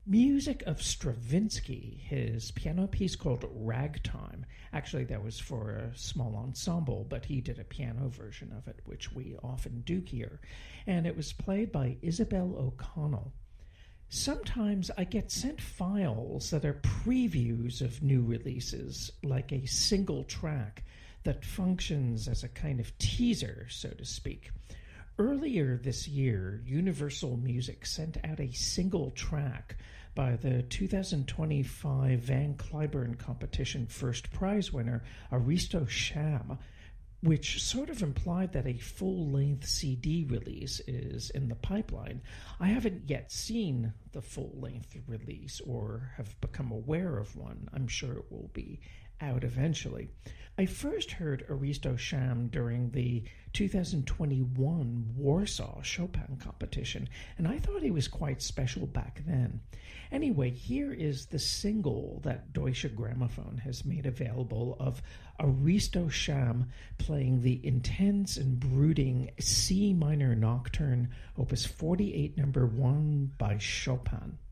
Music of Stravinsky, his piano piece called Ragtime. Actually, that was for a small ensemble, but he did a piano version of it, which we often do here. And it was played by Isabel O'Connell. Sometimes I get sent files that are previews of new releases, like a single track that functions as a kind of teaser, so to speak. Earlier this year, Universal Music sent out a single track by the 2025 Van Cliburn Competition First Prize winner, Aristo Sham, which sort of implied that a full-length CD release is in the pipeline. I haven't yet seen the full-length release or have become aware of one. I'm sure it will be out eventually. I first heard Aristo Sham during the 2021 Warsaw Chopin competition, and I thought he was quite special back then. Anyway, here is the single that Deutsche Grammophon has made available of Aristo Sham playing the intense and brooding C minor nocturne, opus 48, number 1 by Chopin.